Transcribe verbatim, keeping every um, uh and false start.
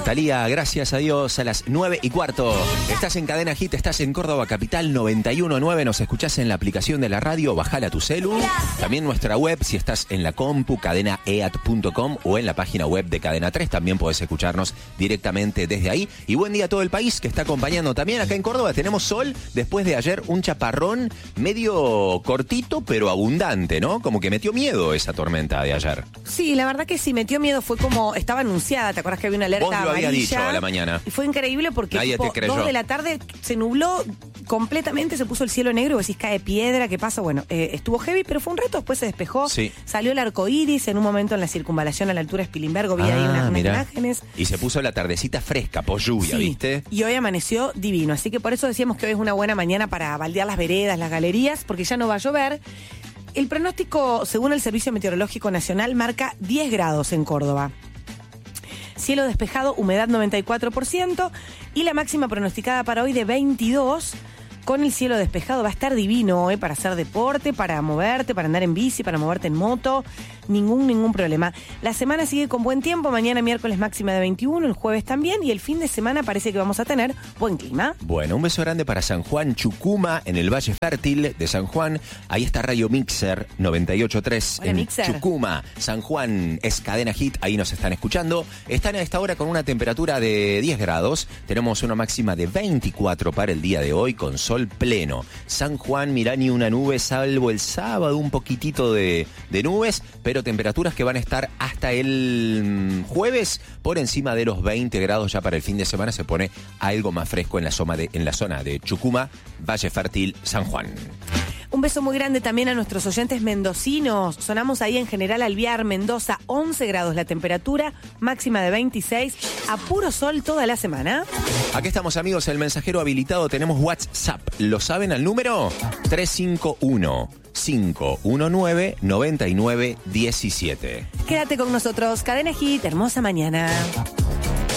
Talía, gracias a Dios, a las nueve y cuarto. Estás en Cadena Hit, estás en Córdoba Capital noventa y uno punto nueve. Nos escuchás en la aplicación de la radio, bajala a tu celu. También nuestra web, si estás en la compu, cadena e a t punto com, o en la página web de Cadena tres, también podés escucharnos directamente desde ahí. Y buen día a todo el país que está acompañando también. Acá en Córdoba tenemos sol, después de ayer un chaparrón medio cortito, pero abundante, ¿no? Como que metió miedo esa tormenta de ayer. Sí, la verdad que sí, metió miedo, fue como, estaba anunciada, ¿te acuerdas que había una alerta Vos lo amarilla? habías dicho a la mañana. Y fue increíble porque Nadie tipo, te creyó. dos de la tarde se nubló completamente, se puso el cielo negro, vos decís, cae piedra, ¿qué pasa? Bueno, eh, estuvo heavy, pero fue un reto, después se despejó, sí. Salió el arco iris en un momento en la circunvalación a la altura de Spilimbergo, vi ah, ahí unas, unas mirá. imágenes. Y se puso la tardecita fresca, por lluvia, Sí, ¿viste? y hoy amaneció divino, así que por eso decíamos que hoy es una buena mañana para baldear las veredas, las galerías, porque ya no va a llover. El pronóstico, según el Servicio Meteorológico Nacional, marca diez grados en Córdoba. Cielo despejado, humedad noventa y cuatro por ciento y la máxima pronosticada para hoy de veintidós. Con el cielo despejado va a estar divino hoy para hacer deporte, para moverte, para andar en bici, para moverte en moto. Ningún, ningún problema. La semana sigue con buen tiempo. Mañana miércoles máxima de veintiuno, el jueves también. Y el fin de semana parece que vamos a tener buen clima. Bueno, un beso grande para San Juan, Chucuma, en el Valle Fértil de San Juan. Ahí está Radio Mixer noventa y ocho punto tres Hola, en Mixer. Chucuma. San Juan es Cadena Hit, ahí nos están escuchando. Están a esta hora con una temperatura de diez grados. Tenemos una máxima de veinticuatro para el día de hoy con sol pleno. San Juan, mirá, ni una nube, salvo el sábado un poquitito de, de nubes, pero temperaturas que van a estar hasta el jueves por encima de los veinte grados. Ya para el fin de semana se pone algo más fresco en la zona de, en la zona de Chucuma, Valle Fértil, San Juan. Un beso muy grande también a nuestros oyentes mendocinos. Sonamos ahí en General Alvear, Mendoza, once grados la temperatura, máxima de veintiséis, a puro sol toda la semana. Aquí estamos, amigos, el mensajero habilitado. Tenemos WhatsApp. ¿Lo saben al número? tres cinco uno, cinco uno nueve, nueve nueve uno siete. Quédate con nosotros, Cadena Hit, hermosa mañana.